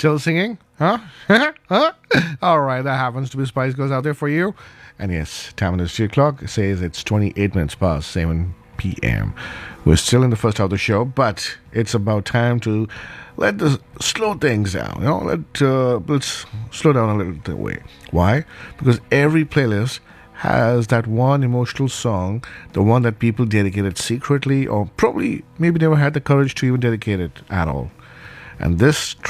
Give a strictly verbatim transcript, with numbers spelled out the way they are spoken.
Still singing? Huh? Huh? All right, that happens to be Spice Girls out there for you. And yes, time on the street clock says it's twenty-eight minutes past seven p.m. We're still in the first half of the show, but it's about time to let the slow things down. You know, let uh, let's slow down a little bit way. Why? Because every playlist has that one emotional song, the one that people dedicated secretly, or probably maybe never had the courage to even dedicate it at all. And this